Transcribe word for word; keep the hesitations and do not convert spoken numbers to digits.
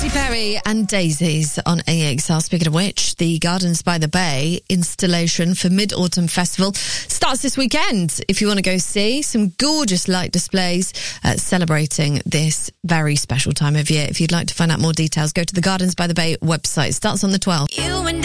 Katy Perry and Daisies on A X R. Speaking of which, the Gardens by the Bay installation for Mid-Autumn Festival starts this weekend. If you want to go see some gorgeous light displays uh, celebrating this very special time of year. If you'd like to find out more details, go to the Gardens by the Bay website. It starts on the twelfth. You and